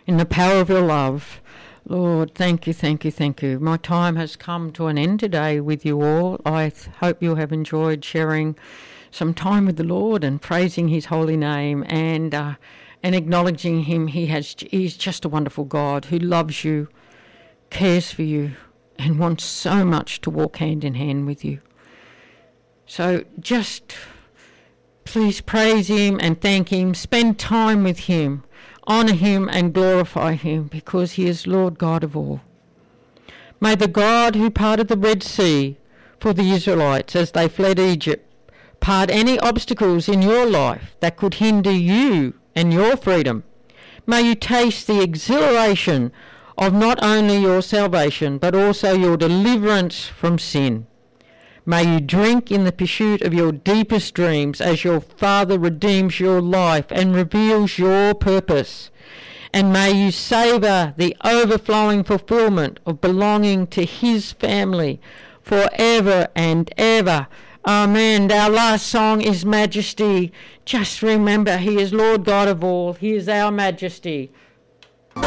in the power of your love. Lord, thank you, thank you, thank you. My time has come to an end today with you all. I hope you have enjoyed sharing some time with the Lord and praising his holy name and acknowledging him. He's just a wonderful God who loves you, cares for you, and wants so much to walk hand in hand with you. So just please praise him and thank him. Spend time with him. Honour him and glorify him because he is Lord God of all. May the God who parted the Red Sea for the Israelites as they fled Egypt part any obstacles in your life that could hinder you and your freedom. May you taste the exhilaration of not only your salvation but also your deliverance from sin. May you drink in the pursuit of your deepest dreams as your Father redeems your life and reveals your purpose. And may you savour the overflowing fulfilment of belonging to his family forever and ever. Amen. Our last song is Majesty. Just remember, he is Lord God of all. He is our Majesty.